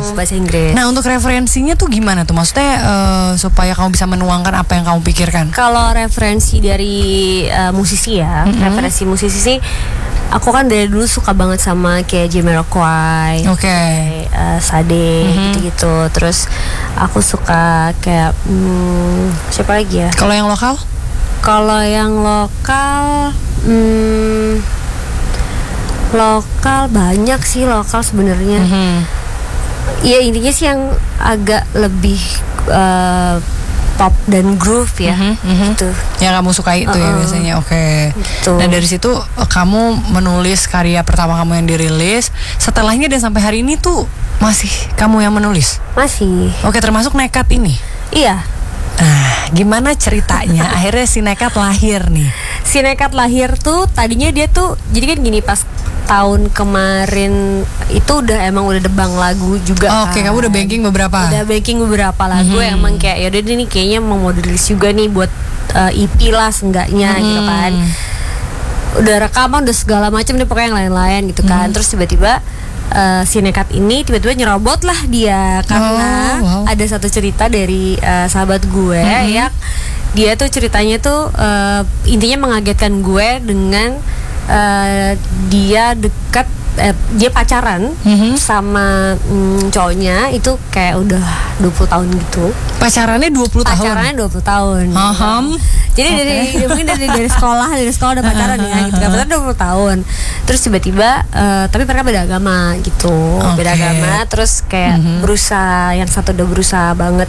bahasa Inggris. Nah, untuk referensinya tuh gimana tuh? Maksudnya supaya kamu bisa menuangkan apa yang kamu pikirkan. Kalau referensi dari musisi ya, referensi musisi sih, aku kan dari dulu suka banget sama kayak Jamiroquai, Sade, gitu-gitu. Terus aku suka kayak siapa lagi ya? Kalau yang lokal? Kalau yang lokal, lokal banyak sih lokal sebenarnya. Ya intinya sih yang agak lebih pop dan groove ya, gitu. Yang kamu suka itu ya biasanya, gitu. Nah dari situ kamu menulis karya pertama kamu yang dirilis. Setelahnya dan sampai hari ini tuh masih kamu yang menulis? Masih. Termasuk Nekat ini? Iya. Nah, gimana ceritanya akhirnya si Nekat lahir nih? Si Nekat lahir tuh tadinya dia tuh, jadi kan gini, pas tahun kemarin itu udah debang lagu juga. Kamu udah banking beberapa? Udah banking beberapa lagu yang emang kayak yaudah nih kayaknya mau rilis juga nih buat EP lah seenggaknya gitu kan. Udah rekaman, udah segala macam deh pokoknya yang lain-lain gitu kan. Terus tiba-tiba si Nekat ini tiba-tiba nyerobot lah dia karena ada satu cerita dari sahabat gue yang dia tuh ceritanya tuh intinya mengagetkan gue dengan dia dekat dia pacaran sama cowoknya itu kayak udah 20 tahun gitu. Pacarannya 20 tahun? Pacarannya 20 tahun. Jadi dari sekolah udah pacaran ya gitu. Pacaran 20 tahun. Terus tiba-tiba tapi mereka beda agama gitu. Beda agama, terus kayak berusaha, yang satu udah berusaha banget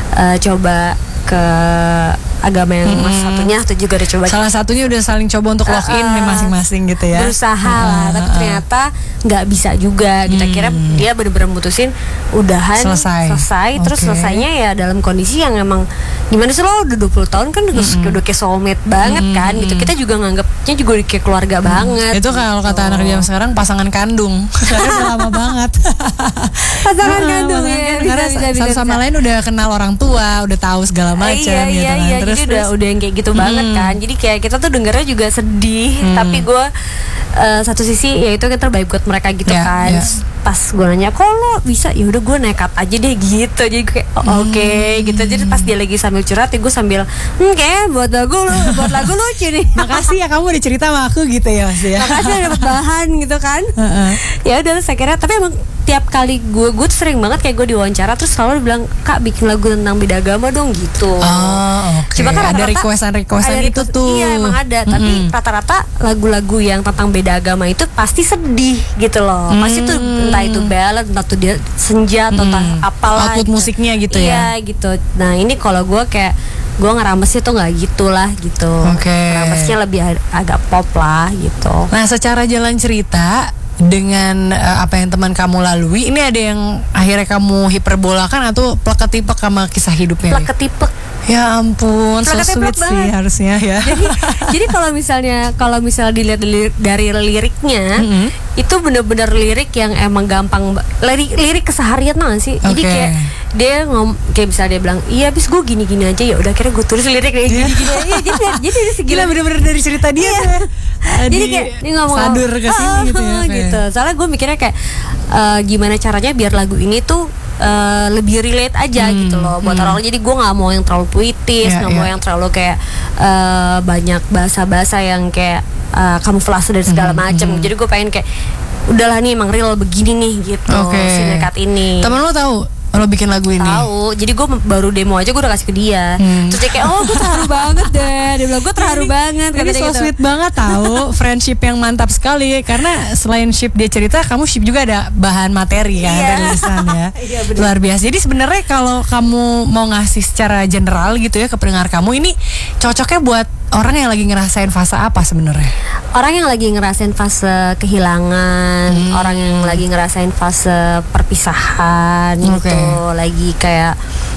coba ke agama yang satunya, atau juga udah coba. Salah satunya udah saling coba untuk login masing-masing gitu ya. Berusaha lah, tapi ternyata nggak bisa juga. Kita kira dia bener-bener mutusin udahan, selesai. Terus selesainya ya dalam kondisi yang emang gimana sih, lo udah 20 tahun kan udah kayak soulmate banget kan gitu. Kita juga nganggapnya juga kayak keluarga banget. Itu kalau kata anak zaman sekarang pasangan kandung. Karena udah lama banget. Pasangan kandung ya. Karena satu sama lain udah kenal orang tua, udah tahu segala macam gitu kan. Terus jadi udah yang kayak gitu banget kan. Jadi kayak kita tuh dengernya juga sedih, tapi gue satu sisi ya itu yang terbaik buat mereka gitu kan. Pas gue nanya, kok lo bisa? Ya udah gue nekat aja deh gitu. Jadi gue kayak oke gitu. Jadi pas dia lagi sambil curhat ya gue sambil kayak buat lagu lucu nih. Makasih ya kamu udah cerita sama aku gitu ya Mas ya. Makasih udah dapet bahan gitu kan. Ya udah saya kira, tapi emang tiap kali gue tuh sering banget kayak gue diwawancara terus selalu bilang, Kak bikin lagu tentang beda agama dong gitu. Cuma kan ada requestan itu tuh. Iya emang ada, tapi rata-rata lagu-lagu yang tentang beda agama itu pasti sedih gitu loh. Pasti tuh entah itu ballad, entah tuh dia senja atau entah apalah. Output musiknya gitu ya. Iya gitu. Nah ini kalau gue kayak gue ngeramesnya tuh nggak gitulah gitu. Ngeramesnya lebih agak pop lah gitu. Nah secara jalan cerita dengan apa yang teman kamu lalui, ini ada yang akhirnya kamu hiperbolakan atau plek-ketipek sama kisah hidupnya? Plek-ketipek. Ya ampun, so sweet sih harusnya ya. Jadi kalau misalnya dilihat dari liriknya, itu bener-bener lirik yang emang gampang, lirik keseharian banget sih. Jadi kayak dia kayak misalnya dia bilang, iya abis gue gini-gini aja, ya udah akhirnya gue tulis lirik kayak gini-gini aja. Jadi segila bener-bener dari cerita dia tuh. Jadi kayak dia ngomong sadur ke sini gitu ya. Gitu. Soalnya gue mikirnya kayak gimana caranya biar lagu ini tuh lebih relate aja gitu loh buat orang. Jadi gue nggak mau yang terlalu puitis, nggak mau yang terlalu kayak banyak bahasa-bahasa yang kayak kamuflase dan segala macam. Jadi gue pengen kayak udahlah nih emang real begini nih gitu. Si Nekat ini. Temen lo tahu lo bikin lagu ini? Tahu. Jadi gue baru demo aja gue udah kasih ke dia. Terus dia kayak gue terharu banget deh. Dia bilang gue terharu banget. Ini so gitu. Sweet banget tahu. Friendship yang mantap sekali. Karena selain ship dia cerita, kamu ship juga ada bahan materi kan tulisan ya. Luar biasa. Jadi sebenarnya kalau kamu mau ngasih secara general gitu ya ke pendengar kamu, ini cocoknya buat orang yang lagi ngerasain fase apa sebenarnya? Orang yang lagi ngerasain fase kehilangan, orang yang lagi ngerasain fase perpisahan gitu, lagi kayak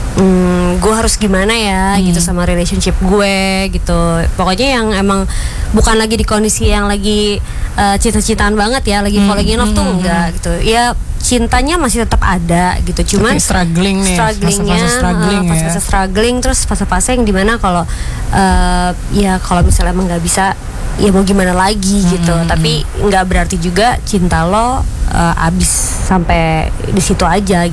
gue harus gimana ya gitu sama relationship gue gitu. Pokoknya yang emang bukan lagi di kondisi yang lagi cinta-cintaan banget ya, lagi falling in love tuh enggak gitu. Ya cintanya masih tetap ada gitu, cuman strugglingnya fase-fase struggling, terus fase-fase yang dimana kalau ya kalau misalnya emang nggak bisa ya mau gimana lagi gitu. Tapi nggak berarti juga cinta lo abis sampai di situ aja.